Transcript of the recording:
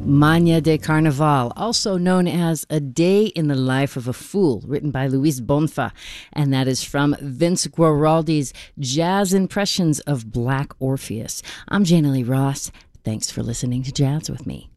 Magna de Carnaval, also known as A Day in the Life of a Fool, written by Luis Bonfa. And that is from Vince Guaraldi's Jazz Impressions of Black Orpheus. I'm Jana Lee Ross. Thanks for listening to Jazz with me.